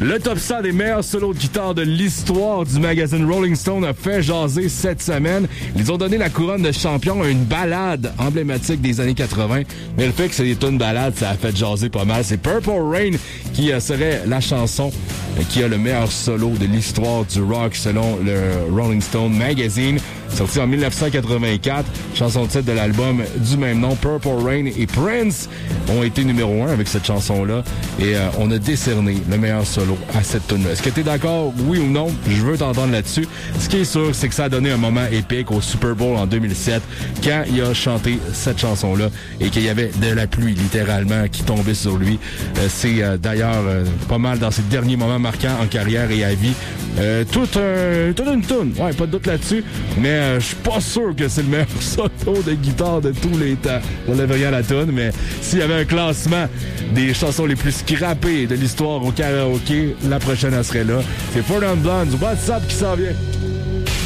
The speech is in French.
Le top 100 des meilleurs solos de guitare de l'histoire du magazine Rolling Stone a fait jaser cette semaine. Ils ont donné la couronne de champion à une ballade emblématique des années 80. Mais le fait que c'est une balade, ça a fait jaser pas mal. C'est Purple Rain qui serait la chanson qui a le meilleur solo de l'histoire du rock selon le Rolling Stone Magazine. Sorti en 1984, chanson titre de l'album du même nom, Purple Rain, et Prince ont été numéro 1 avec cette chanson-là. Et on a décerné le meilleur solo à cette tune-là. Est-ce que tu es d'accord, oui ou non? Je veux t'entendre là-dessus. Ce qui est sûr, c'est que ça a donné un moment épique au Super Bowl en 2007 quand il a chanté cette chanson-là et qu'il y avait de la pluie, littéralement, qui tombait sur lui. C'est d'ailleurs pas mal dans ses derniers moments marquants en carrière et à vie. Toute une toune. Ouais, pas de doute là-dessus. Mais je suis pas sûr que c'est le meilleur solo de guitare de tous les temps. J'enlève rien à la toune, mais s'il y avait un classement des chansons les plus scrappées de l'histoire au karaoké, la prochaine elle serait là. C'est Four Non Blondes, What's Up qui s'en vient.